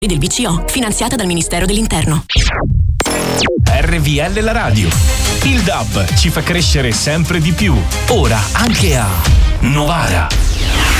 del BCO, finanziata dal Ministero dell'Interno. RVL la radio. Il DAB ci fa crescere sempre di più. Ora anche a Novara.